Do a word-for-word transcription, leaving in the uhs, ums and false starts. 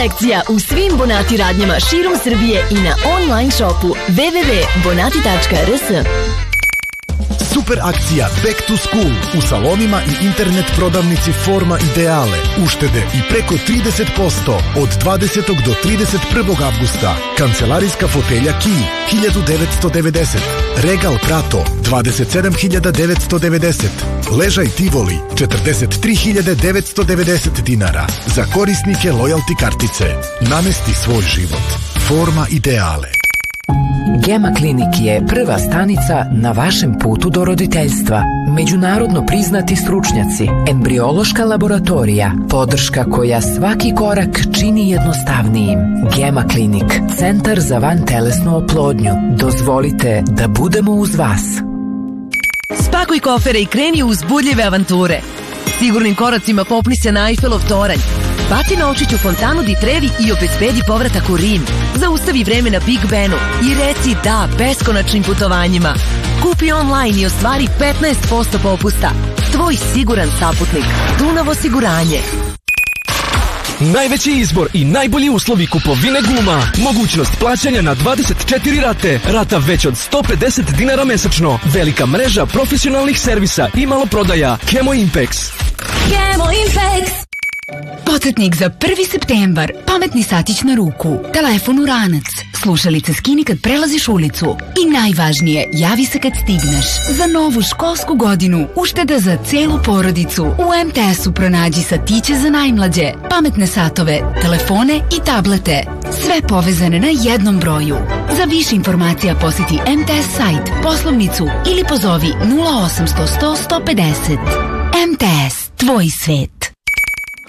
selekcija u svim Bonati radnjama širom Srbije i na online shopu w w w tačka bonati tačka r s. Super akcija Back to School u salonima i internet prodavnici Forma Ideale. Uštede i preko trideset posto od dvadesetog do trideset prvog avgusta. Kancelarijska fotelja Key hiljadu devetsto devedeset. Regal Prato dvadeset sedam hiljada devetsto devedeset. Ležaj Tivoli četrdeset tri hiljade devetsto devedeset dinara. Za korisnike lojalty kartice. Namesti svoj život. Forma Ideale. Gema Klinik je prva stanica na vašem putu do roditeljstva. Međunarodno priznati stručnjaci, embriološka laboratorija, podrška koja svaki korak čini jednostavnijim. Gema Klinik, centar za vantelesnu oplodnju. Dozvolite da budemo uz vas. Spakuj kofere i kreni u uzbudljive avanture. Sigurnim koracima popni se na Eiffelov toranj. Baci novčić u fontanu di Trevi i obezbedi povratak u Rim. Zaustavi vreme na Big Benu i reci da beskonačnim putovanjima. Kupi online i ostvari petnaest posto popusta. Tvoj siguran saputnik. Dunav osiguranje. Najveći izbor i najbolji uslovi kupovine guma. Mogućnost plaćanja na dvadeset četiri rate. Rata već od sto pedeset dinara mesečno. Velika mreža profesionalnih servisa i maloprodaja. Kemo Impex. Kemo Impex. Podsjetnik za prvi septembar. Pametni satić na ruku. Telefon u ranac. Slušalice skini kad prelaziš ulicu. I najvažnije, javi se kad stigneš. Za novu školsku godinu ušteda za celu porodicu. U em te esu pronađi satiće za najmlađe, pametne satove, telefone i tablete. Sve povezane na jednom broju. Za više informacija posjeti em te es sajt, poslovnicu ili pozovi nula osamsto sto sto pedeset. em te es, tvoj svet.